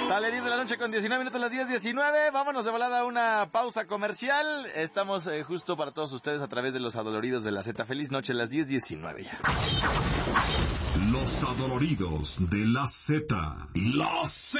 Sale 10 de la noche con 19 minutos, las 10:19. Vámonos de volada a una pausa comercial. Estamos justo para todos ustedes a través de los adoloridos de la Z. Feliz noche, las 10:19 ya. Los adoloridos de la Z. La Z.